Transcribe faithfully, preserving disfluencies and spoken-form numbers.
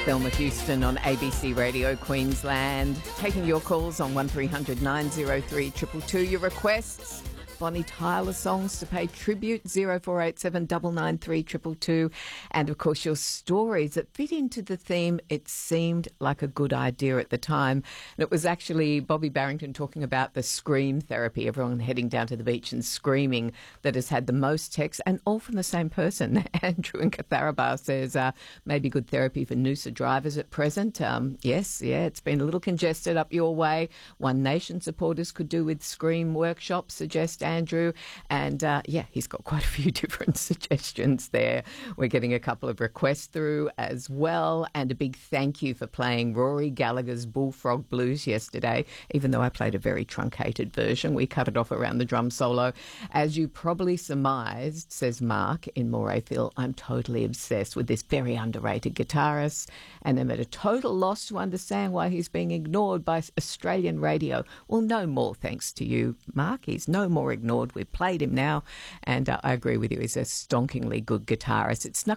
Thelma Houston on A B C Radio Queensland. Taking your calls on one three hundred nine oh three two two two. Your requests, Bonnie Tyler songs to pay tribute, zero four eight seven nine nine three two two two. And, of course, your stories that fit into the theme. It seemed like a good idea at the time. And it was actually Bobby Barrington talking about the scream therapy, everyone heading down to the beach and screaming, that has had the most texts, and all from the same person. Andrew in Catharaba says uh, maybe good therapy for Noosa drivers at present. Um, yes, yeah, it's been a little congested up your way. One Nation supporters could do with scream workshops, suggest Andrew. And, uh, yeah, he's got quite a few different suggestions there. We're getting a couple of requests through as well. And a big thank you for playing Rory Gallagher's Bullfrog Blues yesterday, even though I played a very truncated version. We cut it off around the drum solo. As you probably surmised, says Mark in Morayfield, I'm totally obsessed with this very underrated guitarist, and I'm at a total loss to understand why he's being ignored by Australian radio. Well, no more thanks to you, Mark. He's no more ignored. We've played him now, and uh, I agree with you. He's a stonkingly good guitarist. It snuck